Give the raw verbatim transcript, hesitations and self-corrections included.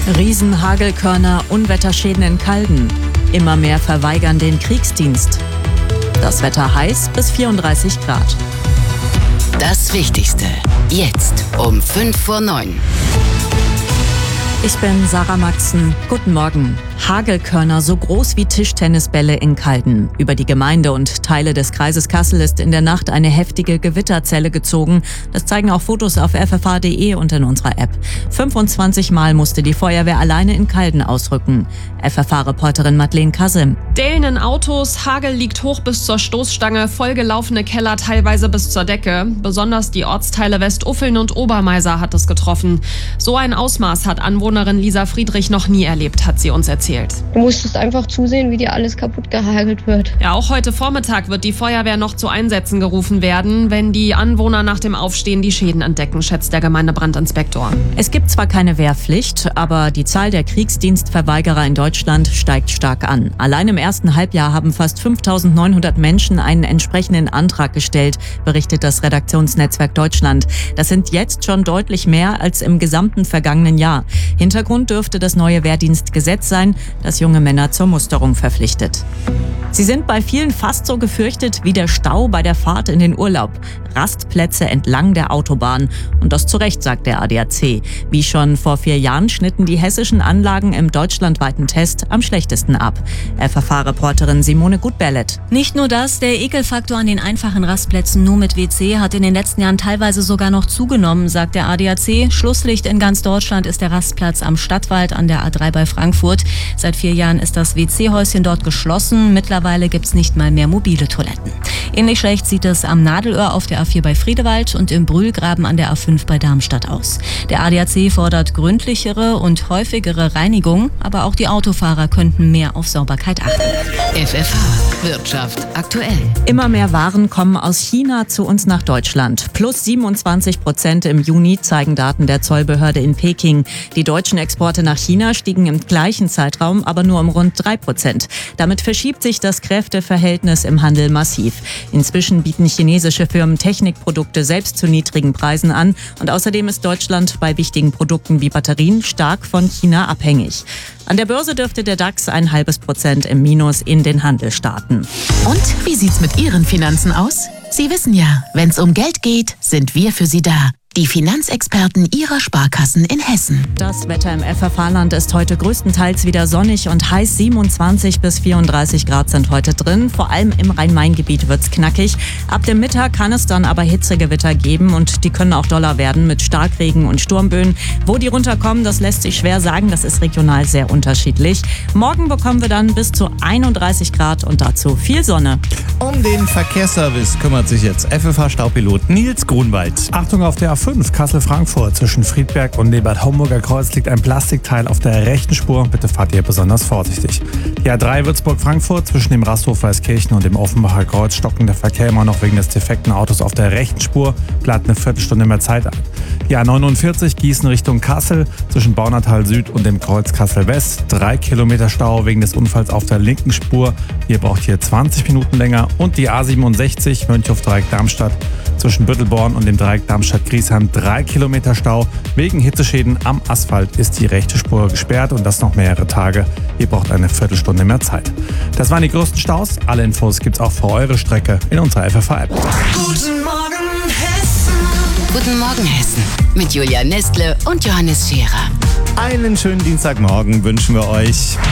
Riesenhagelkörner, Unwetterschäden in Calden. Immer mehr verweigern den Kriegsdienst. Das Wetter heiß bis vierunddreißig Grad. Das Wichtigste jetzt um fünf vor neun. Ich bin Sarah Maxen. Guten Morgen. Hagelkörner so groß wie Tischtennisbälle in Calden. Über die Gemeinde und Teile des Kreises Kassel ist in der Nacht eine heftige Gewitterzelle gezogen. Das zeigen auch Fotos auf f f h punkt d e und in unserer App. fünfundzwanzig Mal musste die Feuerwehr alleine in Calden ausrücken. F F H-Reporterin Madeleine Kasim. Dellen in Autos, Hagel liegt hoch bis zur Stoßstange, vollgelaufene Keller teilweise bis zur Decke. Besonders die Ortsteile Westuffeln und Obermeiser hat es getroffen. So ein Ausmaß hat Anwohnerin Lisa Friedrich noch nie erlebt, hat sie uns erzählt. Du musstest einfach zusehen, wie dir alles kaputt gehagelt wird. Ja, auch heute Vormittag wird die Feuerwehr noch zu Einsätzen gerufen werden, wenn die Anwohner nach dem Aufstehen die Schäden entdecken, schätzt der Gemeindebrandinspektor. Es gibt zwar keine Wehrpflicht, aber die Zahl der Kriegsdienstverweigerer in Deutschland steigt stark an. Allein im ersten Halbjahr haben fast fünftausendneunhundert Menschen einen entsprechenden Antrag gestellt, berichtet das Redaktionsnetzwerk Deutschland. Das sind jetzt schon deutlich mehr als im gesamten vergangenen Jahr. Hintergrund dürfte das neue Wehrdienstgesetz sein, das junge Männer zur Musterung verpflichtet. Sie sind bei vielen fast so gefürchtet wie der Stau bei der Fahrt in den Urlaub. Rastplätze entlang der Autobahn. Und das zu Recht, sagt der A D A C. Wie schon vor vier Jahren schnitten die hessischen Anlagen im deutschlandweiten Test am schlechtesten ab. F F H-Reporterin Simone Gutberlet. Nicht nur das, der Ekelfaktor an den einfachen Rastplätzen nur mit W C hat in den letzten Jahren teilweise sogar noch zugenommen, sagt der A D A C. Schlusslicht in ganz Deutschland ist der Rastplatz am Stadtwald an der A drei bei Frankfurt. Seit vier Jahren ist das W C-Häuschen dort geschlossen. Mittlerweile gibt es nicht mal mehr mobile Toiletten. Ähnlich schlecht sieht es am Nadelöhr auf der A vier bei Friedewald und im Brühlgraben an der A fünf bei Darmstadt aus. Der A D A C fordert gründlichere und häufigere Reinigung, aber auch die Autofahrer könnten mehr auf Sauberkeit achten. F F H Wirtschaft aktuell. Immer mehr Waren kommen aus China zu uns nach Deutschland. Plus siebenundzwanzig Prozent im Juni zeigen Daten der Zollbehörde in Peking. Die deutschen Exporte nach China stiegen im gleichen Zeitraum aber nur um rund drei Prozent. Damit verschiebt sich das Kräfteverhältnis im Handel massiv. Inzwischen bieten chinesische Firmen Technikprodukte selbst zu niedrigen Preisen an. Und außerdem ist Deutschland bei wichtigen Produkten wie Batterien stark von China abhängig. An der Börse dürfte der DAX ein halbes Prozent im Minus in den Handel starten. Und wie sieht's mit Ihren Finanzen aus? Sie wissen ja, wenn's um Geld geht, sind wir für Sie da. Die Finanzexperten Ihrer Sparkassen in Hessen. Das Wetter im F F H-Land ist heute größtenteils wieder sonnig und heiß. siebenundzwanzig bis vierunddreißig Grad sind heute drin. Vor allem im Rhein-Main-Gebiet wird's knackig. Ab dem Mittag kann es dann aber Hitzegewitter geben und die können auch doller werden mit Starkregen und Sturmböen. Wo die runterkommen, das lässt sich schwer sagen. Das ist regional sehr unterschiedlich. Morgen bekommen wir dann bis zu einunddreißig Grad und dazu viel Sonne. Um den Verkehrsservice kümmert sich jetzt F F H-Staupilot Nils Grunwald. Achtung auf der A fünf Kassel-Frankfurt. Zwischen Friedberg und dem Bad Homburger Kreuz liegt ein Plastikteil auf der rechten Spur. Bitte fahrt ihr besonders vorsichtig. Die A drei Würzburg-Frankfurt. Zwischen dem Rasthof Weißkirchen und dem Offenbacher Kreuz stocken der Verkehr immer noch wegen des defekten Autos auf der rechten Spur. Bleibt eine Viertelstunde mehr Zeit an. Die A neunundvierzig Gießen Richtung Kassel. Zwischen Baunatal Süd und dem Kreuz Kassel West. Drei Kilometer Stau wegen des Unfalls auf der linken Spur. Ihr braucht hier zwanzig Minuten länger. Und die A siebenundsechzig Mönchhof-Dreieck-Darmstadt. Zwischen Büttelborn und dem Dreieck Darmstadt-Griesheim drei Kilometer Stau. Wegen Hitzeschäden am Asphalt ist die rechte Spur gesperrt und das noch mehrere Tage. Ihr braucht eine Viertelstunde mehr Zeit. Das waren die größten Staus. Alle Infos gibt's auch für eure Strecke in unserer F F H-App. Guten Morgen Hessen. Guten Morgen Hessen. Mit Julia Nestle und Johannes Scherer. Einen schönen Dienstagmorgen wünschen wir euch.